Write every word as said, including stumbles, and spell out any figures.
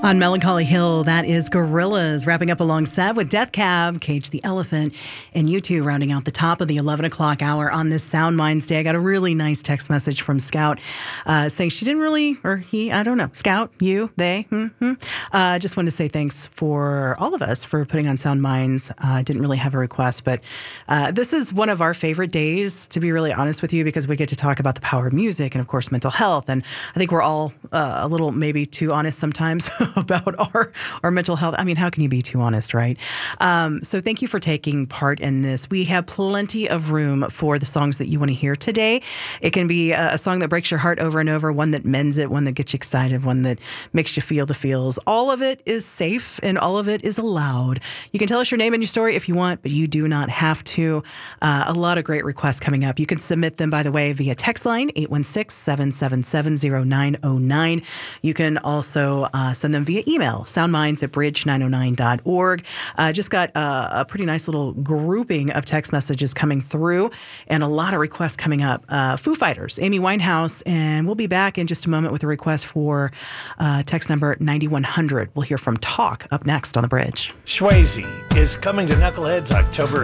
On Melancholy Hill, that is Gorillaz, wrapping up alongside with Death Cab, Cage the Elephant, and U two rounding out the top of the eleven o'clock hour on this Sound Minds Day. I got a really nice text message from Scout uh, saying she didn't really, or he, I don't know, Scout, you, they, mm-hmm. uh, just wanted to say thanks for all of us for putting on Sound Minds. I uh, didn't really have a request, but uh, this is one of our favorite days, to be really honest with you, because we get to talk about the power of music and, of course, mental health. And I think we're all uh, a little maybe too honest sometimes about our, our mental health. I mean, how can you be too honest, right? Um, so thank you for taking part in this. We have plenty of room for the songs that you want to hear today. It can be a, a song that breaks your heart over and over, one that mends it, one that gets you excited, one that makes you feel the feels. All of it is safe and all of it is allowed. You can tell us your name and your story if you want, but you do not have to. Uh, a lot of great requests coming up. You can submit them, by the way, via text line, eight one six, seven seven seven, zero nine zero nine. You can also uh, send them via email, soundminds at bridge nine oh nine dot org. Uh, just got uh, a pretty nice little grouping of text messages coming through and a lot of requests coming up. Uh, Foo Fighters, Amy Winehouse, and we'll be back in just a moment with a request for uh, text number ninety-one hundred. We'll hear from Talk up next on The Bridge. Swayze is coming to Knuckleheads October